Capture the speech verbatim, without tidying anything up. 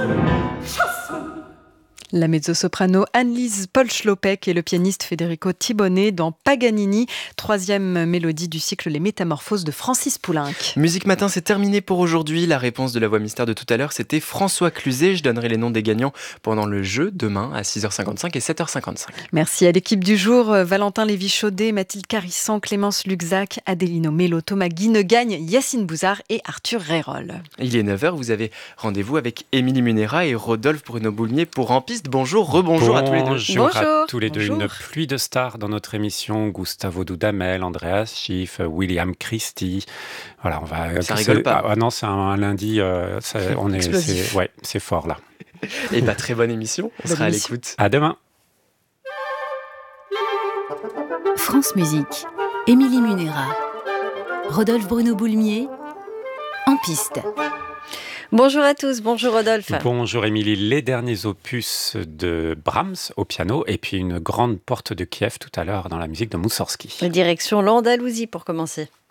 La mezzo-soprano Anne-Lise Polchlopek et le pianiste Federico Thibonnet dans Paganini, troisième mélodie du cycle Les Métamorphoses de Francis Poulenc. Musique Matin, c'est terminé pour aujourd'hui. La réponse de la voix mystère de tout à l'heure, c'était François Cluzet. Je donnerai les noms des gagnants pendant le jeu, demain à six heures cinquante-cinq et sept heures cinquante-cinq. Merci à l'équipe du jour, Valentin Lévy-Chaudet, Mathilde Carissan, Clémence Luxac, Adélino Mello, Thomas Guinegagne, Yacine Bouzard et Arthur Reyrol. Il est neuf heures, vous avez rendez-vous avec Émilie Munera et Rodolphe Bruno-Boulmier pour En Piste. Bonjour, rebonjour à tous les deux. Bonjour à Bonjour. tous les deux. Bonjour. Une pluie de stars dans notre émission. Gustavo Dudamel, Andreas Schiff, William Christie. Voilà, on va. Ça rigole pas. Ah non, c'est un, un lundi. Euh, ça, on est, Explosif. c'est, ouais, c'est fort là. Et bah très bonne émission. On Bonne sera émission. à l'écoute. À demain. France Musique, Émilie Munera, Rodolphe Bruno-Boulmier, En Piste. Bonjour à tous, bonjour Rodolphe. Bonjour Émilie. Les derniers opus de Brahms au piano et puis une grande porte de Kiev tout à l'heure dans la musique de Moussorgsky. Direction l'Andalousie pour commencer.